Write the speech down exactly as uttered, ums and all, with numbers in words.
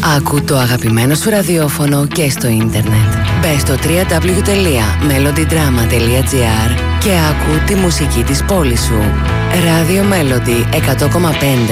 Άκου το αγαπημένο σου ραδιόφωνο και στο ίντερνετ. Μπες στο double-u double-u double-u τελεία melody drama τελεία gr και άκου τη μουσική της πόλης σου. Radio Melody εκατό κόμμα πέντε.